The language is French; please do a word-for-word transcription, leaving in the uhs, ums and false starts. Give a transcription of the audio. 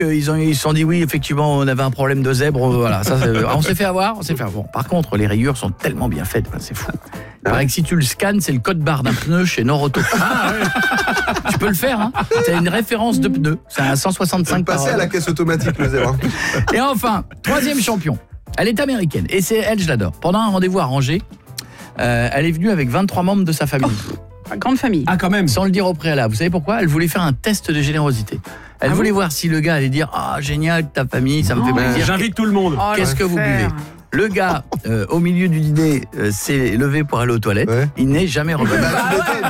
Ils ont, ils se sont dit oui, effectivement, on avait un problème de zèbre. Voilà, ça, on s'est fait avoir, on s'est fait avoir. Bon, par contre, les rayures sont tellement bien faites, c'est fou. Il paraît que si tu le scannes, c'est le code barre d'un pneu chez Noroto. Ah, ouais. Tu peux le faire, hein. C'est une référence de pneu. C'est un cent soixante-cinq par Passer à la caisse automatique, le zèbre. Et enfin, troisième champion. Elle est américaine. Et c'est elle, je l'adore. Pendant un rendez-vous à Angers, euh, elle est venue avec vingt-trois membres de sa famille. Oh, grande famille. Ah, quand même. Sans le dire au préalable. Vous savez pourquoi? Elle voulait faire un test de générosité. Elle Ah voulait bon voir si le gars allait dire « Ah, génial, ta famille, ça me Oh, fait plaisir. J'invite tout le monde. Oh, Qu'est-ce que vous l'enfer. buvez ?» Le gars, euh, au milieu du dîner, euh, s'est levé pour aller aux toilettes. Ouais. Il n'est jamais revenu. Bah, tu m'étonnes.